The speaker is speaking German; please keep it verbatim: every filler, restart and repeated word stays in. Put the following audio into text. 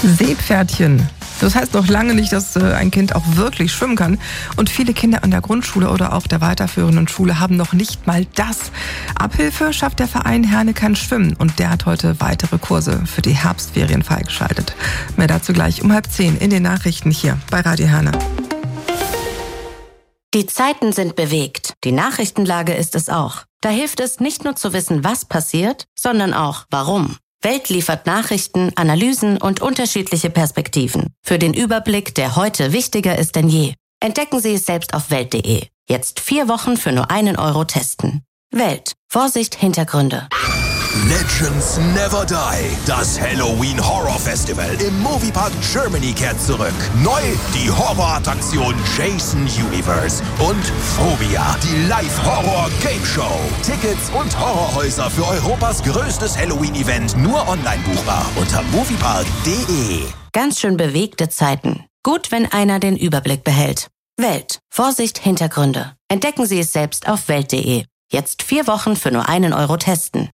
Seepferdchen. Das heißt noch lange nicht, dass ein Kind auch wirklich schwimmen kann. Und viele Kinder an der Grundschule oder auch der weiterführenden Schule haben noch nicht mal das. Abhilfe schafft der Verein Herne kann schwimmen. Und der hat heute weitere Kurse für die Herbstferien freigeschaltet. Mehr dazu gleich um halb zehn in den Nachrichten hier bei Radio Herne. Die Zeiten sind bewegt. Die Nachrichtenlage ist es auch. Da hilft es nicht nur zu wissen, was passiert, sondern auch warum. Welt liefert Nachrichten, Analysen und unterschiedliche Perspektiven. Für den Überblick, der heute wichtiger ist denn je. Entdecken Sie es selbst auf welt punkt de. Jetzt vier Wochen für nur einen Euro testen. Welt. Vorsicht, Hintergründe. Legends Never Die. Das Halloween Horror Festival im Moviepark Germany kehrt zurück. Neu die Horrorattraktion Jason Universe und Phobia, die Live-Horror-Game-Show. Tickets und Horrorhäuser für Europas größtes Halloween-Event nur online buchbar unter moviepark punkt de. Ganz schön bewegte Zeiten. Gut, wenn einer den Überblick behält. Welt. Vorsicht, Hintergründe. Entdecken Sie es selbst auf welt punkt de. Jetzt vier Wochen für nur einen Euro testen.